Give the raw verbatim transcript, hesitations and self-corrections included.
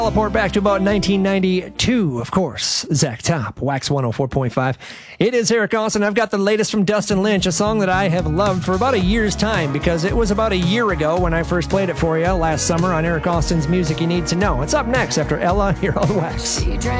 Teleport back to about nineteen ninety-two, of course. Zach Top, Wax one oh four point five. It is Eric Austin. I've got the latest from Dustin Lynch, a song that I have loved for about a year's time because it was about a year ago when I first played it for you last summer on Eric Austin's Music You Need to Know. It's up next after Ella here on Wax. She drank